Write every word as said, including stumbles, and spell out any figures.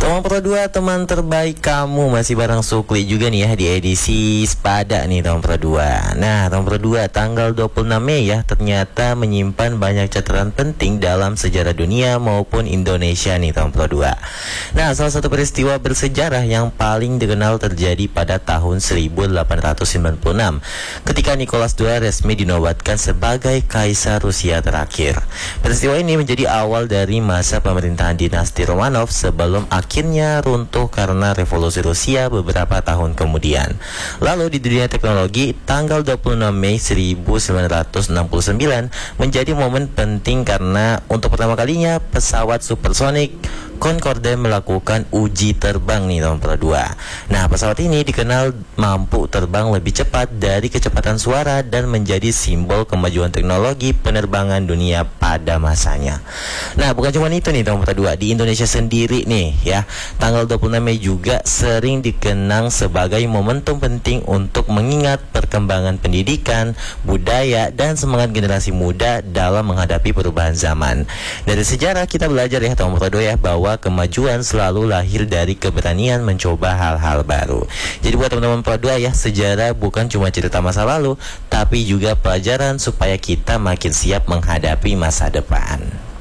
Teman Pro dua, teman terbaik kamu, masih bareng Sukli juga nih ya di edisi Spada nih teman Pro dua. Nah teman Pro dua, tanggal dua puluh enam Mei ya ternyata menyimpan banyak catatan penting dalam sejarah dunia maupun Indonesia nih teman Pro dua. Nah salah satu peristiwa bersejarah yang paling dikenal terjadi pada tahun seribu delapan ratus sembilan puluh enam ketika Nicholas kedua resmi dinobatkan sebagai Kaisar Rusia terakhir. Peristiwa ini menjadi awal dari masa pemerintahan dinasti Romanov sebelum akhirnya runtuh karena revolusi Rusia beberapa tahun kemudian. Lalu di dunia teknologi, tanggal dua puluh enam Mei seribu sembilan ratus enam puluh sembilan menjadi momen penting karena untuk pertama kalinya pesawat supersonik Concorde melakukan uji terbang nih tahun dua. Nah pesawat ini dikenal mampu terbang lebih cepat dari kecepatan suara dan menjadi simbol kemajuan teknologi penerbangan dunia pada masanya. Nah bukan cuma itu nih tahun dua, di Indonesia sendiri nih ya, tanggal dua puluh enam Mei juga sering dikenang sebagai momentum penting untuk mengingat perkembangan pendidikan, budaya, dan semangat generasi muda dalam menghadapi perubahan zaman. Dari sejarah kita belajar ya tahun dua ya, bahwa kemajuan selalu lahir dari keberanian mencoba hal-hal baru. Jadi buat teman-teman Pro dua ya, sejarah bukan cuma cerita masa lalu, tapi juga pelajaran supaya kita makin siap menghadapi masa depan.